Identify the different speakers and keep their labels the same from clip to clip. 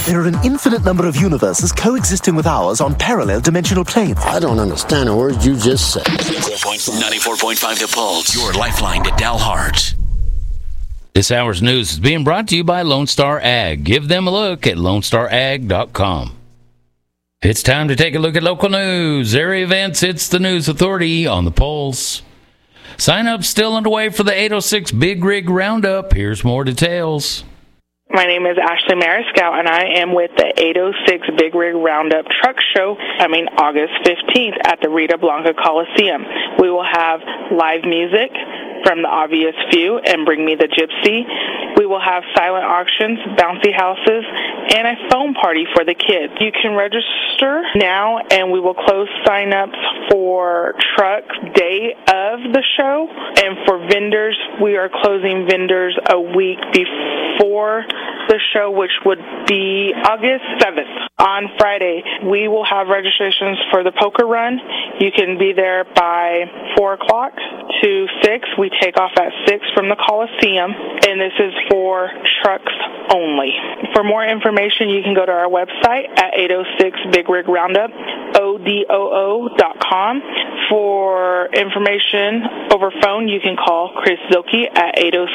Speaker 1: There are an infinite number of universes coexisting with ours on parallel dimensional planes.
Speaker 2: I don't understand a word you just said.
Speaker 3: 94.5 The Pulse, your lifeline to Dalhart.
Speaker 4: This hour's news is being brought to you by Lone Star Ag. Give them a look at lonestarag.com. It's time to take a look at local news, area events. It's the News Authority on the Pulse. Sign-up still underway for the 806 Big Rig Roundup. Here's more details.
Speaker 5: My name is Ashley Mariscal, and I am with the 806 Big Rig Roundup Truck Show coming August 15th at the Rita Blanca Coliseum. We will have live music from The Obvious Few and Bring Me the Gypsy. We will have silent auctions, bouncy houses, and a foam party for the kids. You can register now, and we will close sign-ups for truck day of the show. And for vendors, we are closing vendors a week before the show, which would be August 7th. On Friday, we will have registrations for the poker run. You can be there by 4 o'clock to 6. We take off at 6 from the Coliseum, and this is for trucks only. For more information, you can go to our website at 806 Big Rig Roundup, ODOO.com. For information over phone, you can call Chris Zilke at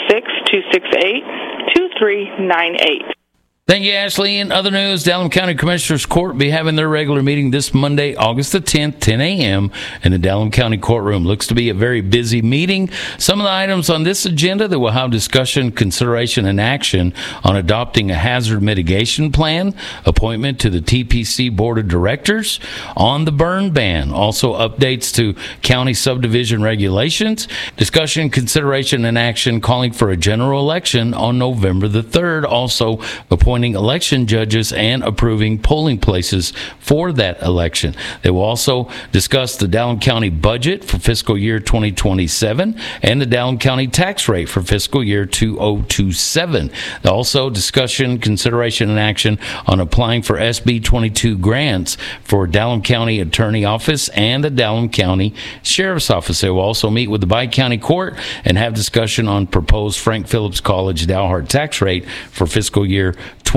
Speaker 5: 806-268-2398.
Speaker 4: Thank you, Ashley. In other news, Dallam County Commissioners Court will be having their regular meeting this Monday, August the 10th, 10 a.m. in the Dallam County Courtroom. Looks to be a very busy meeting. Some of the items on this agenda that will have discussion, consideration, and action on adopting a hazard mitigation plan, appointment to the TPC Board of Directors, on the burn ban, also updates to county subdivision regulations, discussion, consideration, and action calling for a general election on November the 3rd, also appointing election judges and approving polling places for that election. They will also discuss the Dallam County budget for fiscal year 2027 and the Dallam County tax rate for fiscal year 2027. Also, discussion, consideration, and action on applying for SB 22 grants for Dallam County Attorney Office and the Dallam County Sheriff's Office. They will also meet with the Pike County Court and have discussion on proposed Frank Phillips College Dalhart tax rate for fiscal year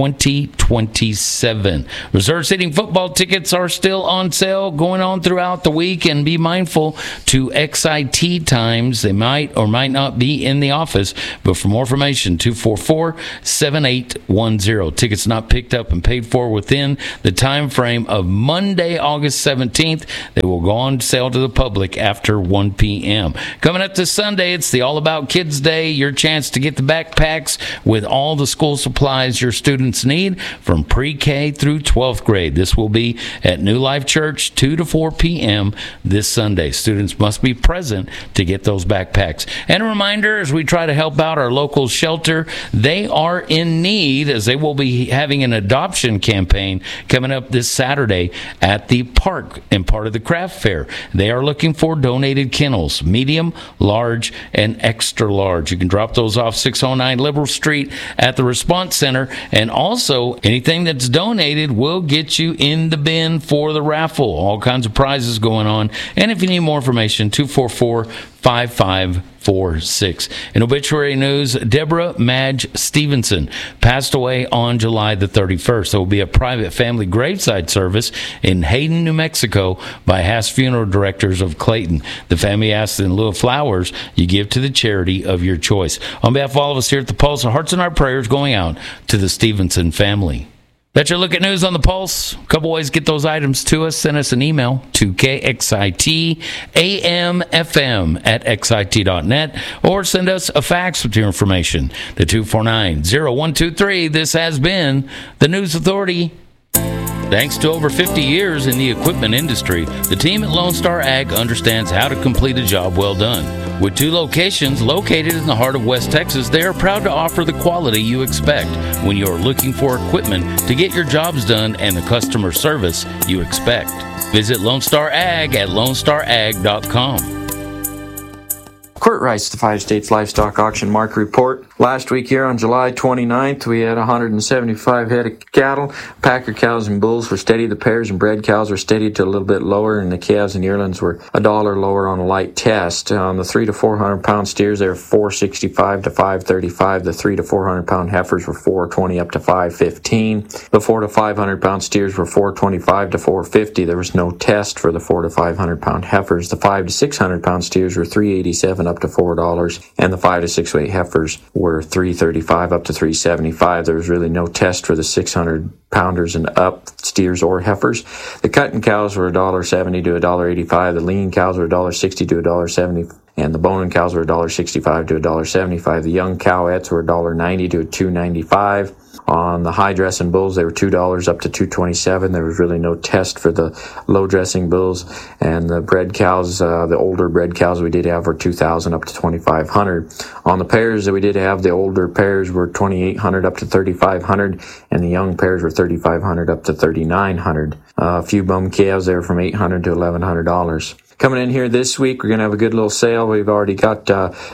Speaker 4: 2027. Reserve seating football tickets are still on sale going on throughout the week, and be mindful to XIT times. They might or might not be in the office, but for more information, 244-7810. Tickets not picked up and paid for within the time frame of Monday, August 17th. They will go on sale to the public after 1 p.m. Coming up this Sunday, it's the All About Kids Day, your chance to get the backpacks with all the school supplies your students need from pre-K through 12th grade. This will be at New Life Church, 2 to 4 p.m. this Sunday. Students must be present to get those backpacks. And a reminder, as we try to help out our local shelter, they are in need, as they will be having an adoption campaign coming up this Saturday at the park and part of the craft fair. They are looking for donated kennels, medium, large, and extra large. You can drop those off 609 Liberal Street at the Response Center. And also, anything that's donated will get you in the bin for the raffle. All kinds of prizes going on. And if you need more information, 244-5546. In obituary news, Deborah Madge Stevenson passed away on July the 31st. There will be a private family graveside service in Hayden, New Mexico by Haas Funeral Directors of Clayton. The family asks that in lieu of flowers, you give to the charity of your choice. On behalf of all of us here at The Pulse, our hearts and our prayers going out to the Stevenson family. That's your look at news on the Pulse. A couple ways to get those items to us. Send us an email to kxitamfm@xit.net or send us a fax with your information to 249-0123. This has been the News Authority. Thanks to over 50 years in the equipment industry, the team at Lone Star Ag understands how to complete a job well done. With 2 locations located in the heart of West Texas, they are proud to offer the quality you expect when you are looking for equipment to get your jobs done and the customer service you expect. Visit Lone Star Ag at lonestarag.com.
Speaker 6: Kurt Rice, the 5 States Livestock Auction Market Report. Last week here on July 29th, we had 175 head of cattle. Packer cows and bulls were steady. The pairs and bred cows were steady to a little bit lower, and the calves and yearlings were $1 lower on a light test. On the 300 to 400 pound steers, they were $4.65 to $5.35. The 300 to 400 pound heifers were $4.20 up to $5.15. The 400 to 500 pound steers were $4.25 to $4.50. There was no test for the 400 to 500 pound heifers. The 500 to 600 pound steers were $3.87 up to $4, and the 5 to 6 weight heifers were $3.35 up to $3.75. There was really no test for the 600 pounders and up steers or heifers. The cutting cows were $1.70 to $1.85. The lean cows were $1.60 to $1.70. And the boning cows were $1.65 to $1.75. The young cowettes were $1.90 to $2.95. On the high dressing bulls, they were $2 up to $2.27. There was really no test for the low dressing bulls. And the bred cows, the older bred cows we did have were $2,000 up to $2,500. On the pairs that we did have, the older pairs were $2,800 up to $3,500, and the young pairs were $3,500 up to $3,900. A few bum calves there from $800 to $1,100. Coming in here this week, we're going to have a good little sale. We've already got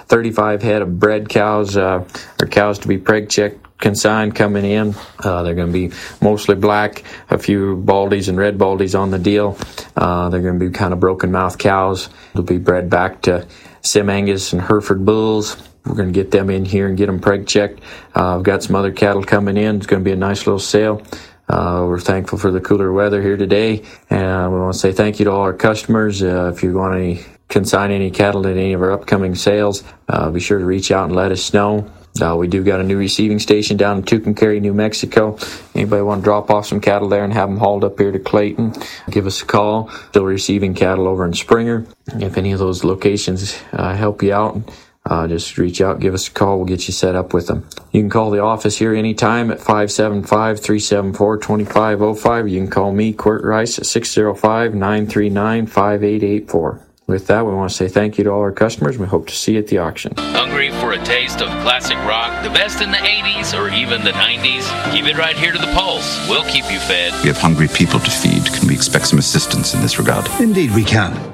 Speaker 6: 35 head of bred cows, or cows to be preg checked, consigned coming in. They're going to be mostly black, a few baldies and red baldies on the deal. They're going to be kind of broken mouth cows. They'll be bred back to Sim Angus and Hereford bulls. We're going to get them in here and get them preg checked. I've got some other cattle coming in. It's going to be a nice little sale. We're thankful for the cooler weather here today, and we want to say thank you to all our customers. If you want to consign any cattle at any of our upcoming sales, be sure to reach out and let us know. We do got a new receiving station down in Tucumcari, New Mexico. Anybody want to drop off some cattle there and have them hauled up here to Clayton, give us a call. Still receiving cattle over in Springer. If any of those locations help you out, just reach out, give us a call. We'll get you set up with them. You can call the office here anytime at 575-374-2505. You can call me, Kurt Rice, at 605-939-5884. With that, we want to say thank you to all our customers. We hope to see you at the auction.
Speaker 4: Hungry for a taste of classic rock, the best in the 80s or even the 90s? Keep it right here to the Pulse. We'll keep you fed.
Speaker 7: We have hungry people to feed. Can we expect some assistance in this regard?
Speaker 1: Indeed we can.